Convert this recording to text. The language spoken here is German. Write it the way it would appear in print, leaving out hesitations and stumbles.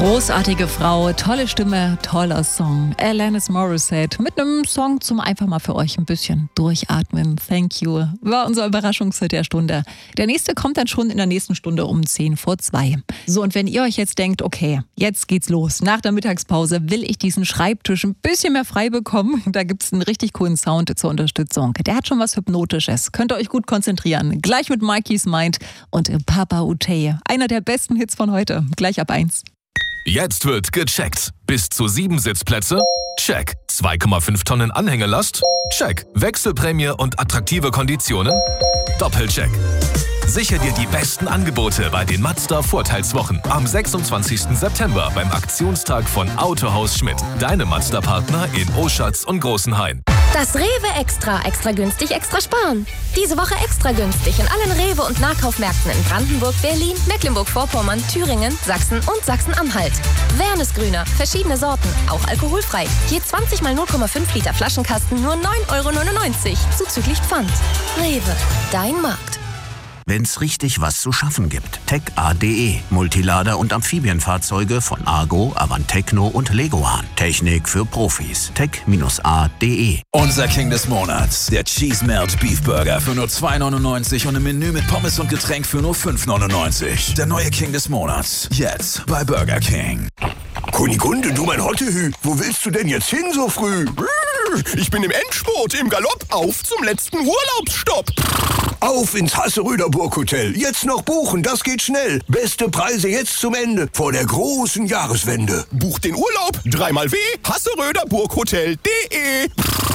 Großartige Frau, tolle Stimme, toller Song. Alanis Morissette mit einem Song zum einfach mal für euch ein bisschen durchatmen. Thank you. War unser Überraschungshit der Stunde. Der nächste kommt dann schon in der nächsten Stunde um 1:10 So, und wenn ihr euch jetzt denkt, okay, jetzt geht's los. Nach der Mittagspause will ich diesen Schreibtisch ein bisschen mehr frei bekommen. Da gibt's einen richtig coolen Sound zur Unterstützung. Der hat schon was Hypnotisches. Könnt ihr euch gut konzentrieren. Gleich mit Mikey's Mind und Papa Utey. Einer der besten Hits von heute. Gleich ab 1. Jetzt wird gecheckt. Bis zu 7 Sitzplätze? Check. 2,5 Tonnen Anhängelast? Check. Wechselprämie und attraktive Konditionen? Doppelcheck. Sichere dir die besten Angebote bei den Mazda Vorteilswochen am 26. September beim Aktionstag von Autohaus Schmidt. Deine Mazda-Partner in Oschatz und Großenhain. Das Rewe Extra. Extra günstig, extra sparen. Diese Woche extra günstig in allen Rewe- und Nahkaufmärkten in Brandenburg, Berlin, Mecklenburg-Vorpommern, Thüringen, Sachsen und Sachsen-Anhalt. Wernesgrüner, verschiedene Sorten, auch alkoholfrei. Je 20 mal 0,5 Liter Flaschenkasten nur 9,99 €, zuzüglich Pfand. Rewe, dein Markt. Wenn's richtig was zu schaffen gibt. TechA.de. Multilader und Amphibienfahrzeuge von Argo, Avantecno und Leguan. Technik für Profis. Tech-A.de. Unser King des Monats. Der Cheese Melt Beef Burger für nur 2,99 € und ein Menü mit Pommes und Getränk für nur 5,99 €. Der neue King des Monats. Jetzt bei Burger King. Kunigunde, du mein Hottehü, wo willst du denn jetzt hin so früh? Ich bin im Endspurt, im Galopp, auf zum letzten Urlaubsstopp. Auf ins Hasseröder Burghotel. Jetzt noch buchen, das geht schnell. Beste Preise jetzt zum Ende, vor der großen Jahreswende. Buch den Urlaub, 3x W, hasseröderburghotel.de.